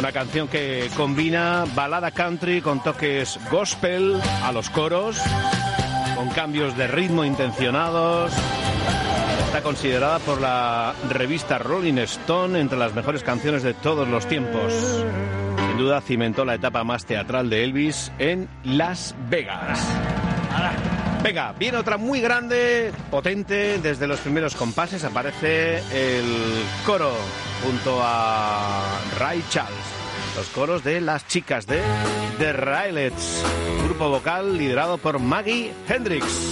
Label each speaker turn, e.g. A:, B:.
A: Una canción que combina balada country con toques gospel a los coros, con cambios de ritmo intencionados. Está considerada por la revista Rolling Stone entre las mejores canciones de todos los tiempos. Sin duda cimentó la etapa más teatral de Elvis en Las Vegas. Venga, viene otra muy grande, potente. Desde los primeros compases aparece el coro junto a Ray Charles. Los coros de las chicas de The Raelettes, grupo vocal liderado por Maggie Hendrix.